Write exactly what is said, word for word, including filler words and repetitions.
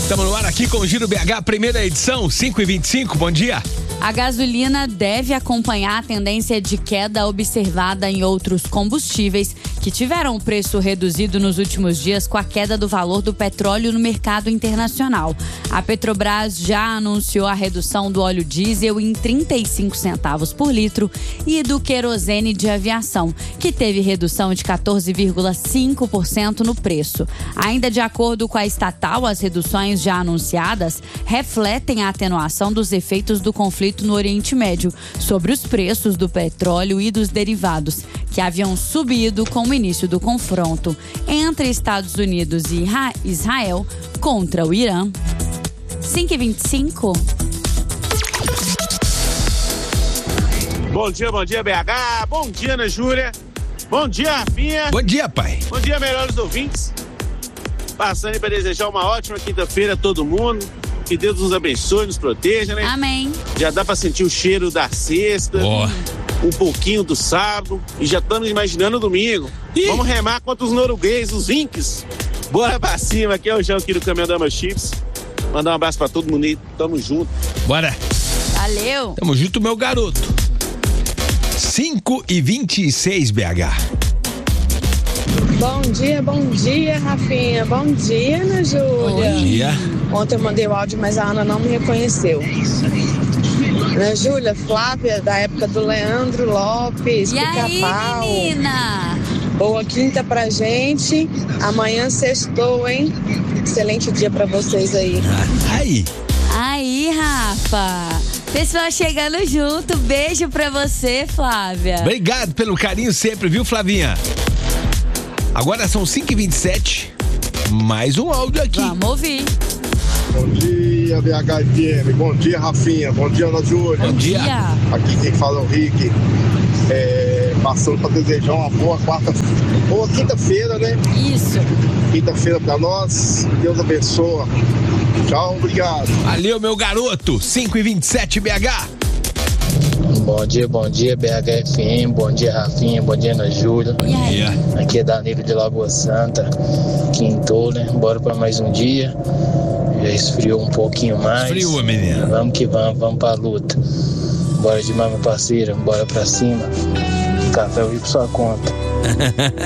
Estamos no ar aqui com o Giro B H, primeira edição, cinco e vinte e cinco, bom dia. A gasolina deve acompanhar a tendência de queda observada em outros combustíveis que tiveram o preço reduzido nos últimos dias com a queda do valor do petróleo no mercado internacional. A Petrobras já anunciou a redução do óleo diesel em trinta e cinco centavos por litro e do querosene de aviação, que teve redução de quatorze vírgula cinco por cento no preço. Ainda de acordo com a estatal, as reduções já anunciadas refletem a atenuação dos efeitos do conflito no Oriente Médio sobre os preços do petróleo e dos derivados, que haviam subido com o início do confronto entre Estados Unidos e Israel contra o Irã. cinco e vinte e cinco. Bom dia, bom dia, B H. Bom dia, Ana Júlia. Bom dia, Rafinha. Bom dia, pai. Bom dia, melhores ouvintes. Passando aí para desejar uma ótima quinta-feira a todo mundo. Que Deus nos abençoe, nos proteja, né? Amém. Já dá pra sentir o cheiro da sexta, oh. um pouquinho do sábado, e já estamos imaginando o domingo. Ih. Vamos remar contra os norugueses, os Inks. Bora pra cima, aqui é o João aqui do Caminhão da Chips. Mandar um abraço pra todo mundo aí, tamo junto. Bora. Valeu. Tamo junto, meu garoto. cinco e vinte e seis, B H. Bom dia, bom dia, Rafinha. Bom dia, Ana Júlia. Bom dia. Ontem eu mandei o áudio, mas a Ana não me reconheceu. Ana Júlia, Flávia, da época do Leandro Lopes, e aí, Pica-Pau. menina? Boa quinta pra gente. Amanhã sextou, hein? Excelente dia pra vocês aí. Ah, aí. Aí, Rafa. Pessoal chegando junto. Beijo pra você, Flávia. Obrigado pelo carinho sempre, viu, Flavinha? Agora são cinco e vinte e sete. Mais um áudio aqui. Vamos ouvir. Bom dia, B H F M. Bom dia, Rafinha. Bom dia, Ana Júlia. Bom dia. Aqui quem fala é o Rick. É, passando para desejar uma boa quarta, boa quinta-feira, né? Isso. Quinta-feira para nós. Deus abençoe. Tchau, obrigado. Valeu, meu garoto. cinco e vinte e sete, B H. Bom dia, bom dia, B H F M, bom dia, Rafinha, bom dia, Ana Júlia. Bom dia. Aqui é Danilo de Lagoa Santa, quintou, né? Bora para mais um dia. Já esfriou um pouquinho mais. Esfriou, menina. Vamos que vamos, vamos pra luta. Bora demais, meu parceiro, bora pra cima. Café eu vi por sua conta.